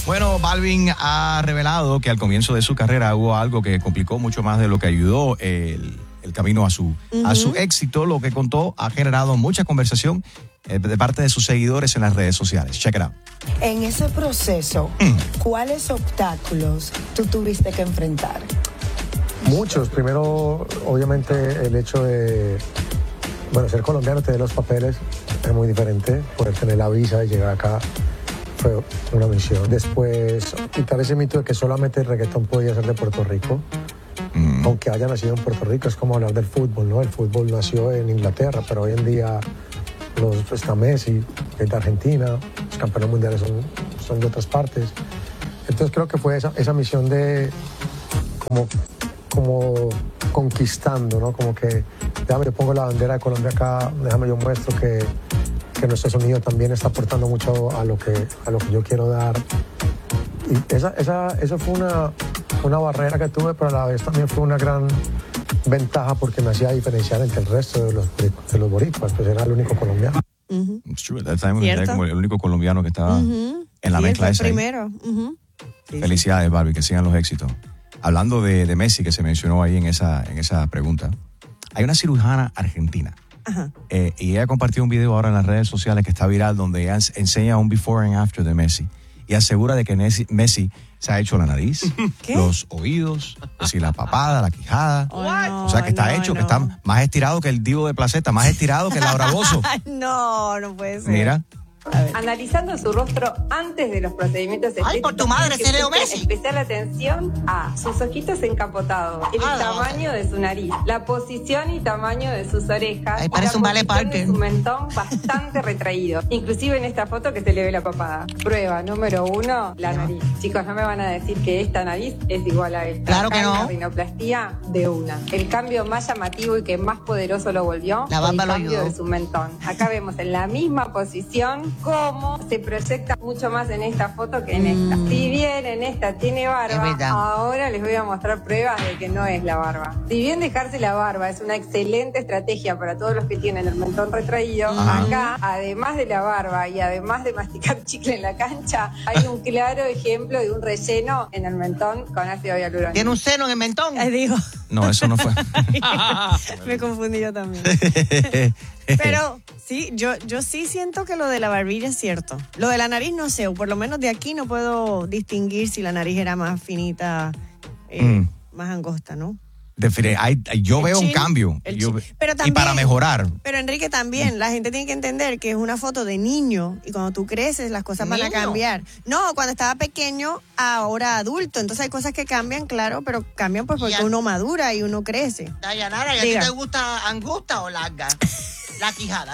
Bueno, Balvin ha revelado que al comienzo de su carrera hubo algo que complicó mucho más de lo que ayudó el camino a su éxito. Lo que contó ha generado mucha conversación de parte de sus seguidores en las redes sociales. Check it out. En ese proceso, ¿cuáles obstáculos tú tuviste que enfrentar? Muchos. Primero, obviamente, el hecho de, ser colombiano, tener los papeles es muy diferente. Poder tener la visa y llegar acá fue una misión. Después, quitar ese mito de que solamente el reggaetón podía ser de Puerto Rico. Aunque haya nacido en Puerto Rico, es como hablar del fútbol, ¿no? El fútbol nació en Inglaterra, pero hoy en día está Messi, que es de Argentina, los campeones mundiales son de otras partes. Entonces creo que fue esa misión de como conquistando, ¿no? Como que, déjame, yo pongo la bandera de Colombia acá, déjame, yo muestro que nuestro sonido también está aportando mucho a lo que yo quiero dar. Y eso fue una barrera que tuve, pero a la vez también fue una gran ventaja porque me hacía diferenciar entre el resto de los boricuas, pues era el único colombiano. It's true. At that time era como el único colombiano que estaba en la mezcla esa. Primero. Felicidades, Barbie, que sigan los éxitos. Hablando de Messi, que se mencionó ahí en esa pregunta, hay una cirujana argentina. Y ella compartió un video ahora en las redes sociales que está viral, donde ella enseña un before and after de Messi y asegura de que Messi se ha hecho la nariz, los oídos, la papada, la quijada. O sea, que está hecho, que está más estirado que el Divo de Placeta, más estirado que Laura Bozzo. No puede ser. Mira. Analizando su rostro antes de los procedimientos estéticos. ¡Ay, por tu madre, ese Leo Messi! Especial atención a sus ojitos encapotados, el tamaño de su nariz, la posición y tamaño de sus orejas. Ay, parece un Vale Parker. Su mentón bastante retraído. Inclusive en esta foto que se le ve la papada. Prueba número 1, la nariz. Chicos, no me van a decir que esta nariz es igual a esta. Claro que no. La rinoplastia de una. El cambio más llamativo y que más poderoso lo volvió, la bamba el lo cambio ayudó. de su mentón. Acá vemos en la misma posición cómo se proyecta mucho más en esta foto que en esta. Si bien en esta tiene barba, ahora les voy a mostrar pruebas de que no es la barba. Si bien dejarse la barba es una excelente estrategia para todos los que tienen el mentón retraído, acá, además de la barba y además de masticar chicle en la cancha, hay un claro ejemplo de un relleno en el mentón con ácido hialurónico. ¿Tiene un seno en el mentón? Digo. No, eso no fue. Me confundí yo también. Pero sí, yo sí siento que lo de la barbilla es cierto. Lo de la nariz no sé, o por lo menos de aquí no puedo distinguir si la nariz era más finita, más angosta, ¿no? Yo veo un cambio. Pero también, y para mejorar. Pero Enrique, también, la gente tiene que entender que es una foto de niño y cuando tú creces las cosas van a cambiar. No, cuando estaba pequeño, ahora adulto. Entonces hay cosas que cambian, claro, pero cambian pues porque uno madura y uno crece. Dayanara, ¿y a ti te gusta angosta o larga? La quijada.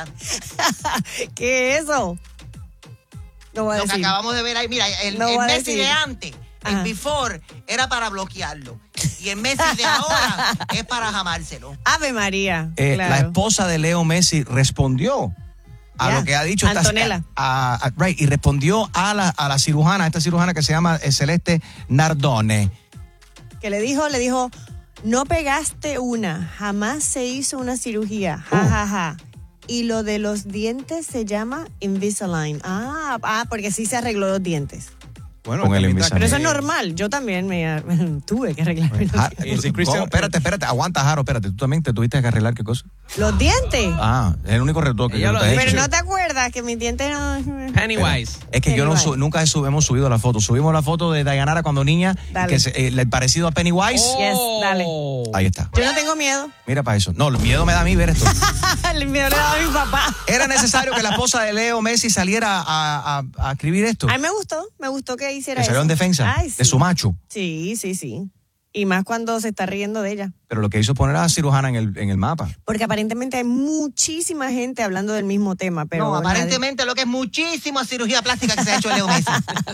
¿Qué es eso? No voy a decir. Lo que acabamos de ver ahí, mira, el Messi de antes, el before, era para bloquearlo. Y el Messi de ahora es para jamárselo. Ave María. Claro. La esposa de Leo Messi respondió a lo que ha dicho Antonella. Y respondió a la cirujana, esta cirujana que se llama Celeste Nardone. Que le dijo, no pegaste una, jamás se hizo una cirugía, ja. Y lo de los dientes se llama Invisalign. Porque sí se arregló los dientes. Bueno, con el Invisalign. Pero eso es normal. Yo también me tuve que arreglar los dientes. Espérate, aguanta, Jaro, espérate. ¿Tú también te tuviste que arreglar qué cosa? ¿Los dientes? Es el único retoque que yo te he hecho. Pero no te acuerdas que mis dientes no... Pennywise. Es que nunca hemos subido la foto. Subimos la foto de Dayanara cuando niña, el parecido a Pennywise. Yes, dale. Ahí está. Yo no tengo miedo. Mira para eso. No, el miedo me da a mí ver esto. El miedo le da a mi papá. ¿Era necesario que la esposa de Leo Messi saliera a escribir esto? A mí me gustó que hiciera eso. ¿Que salió en defensa de su macho? Sí. Y más cuando se está riendo de ella. Pero lo que hizo poner a la cirujana en el mapa. Porque aparentemente hay muchísima gente hablando del mismo tema. Pero no, aparentemente lo que es muchísima cirugía plástica que se ha hecho Leo Messi.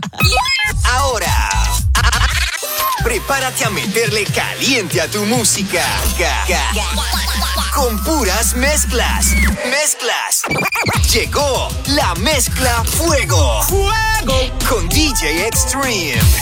Ahora, prepárate a meterle caliente a tu música. Con puras mezclas. Llegó la mezcla Fuego. Con DJ Extreme.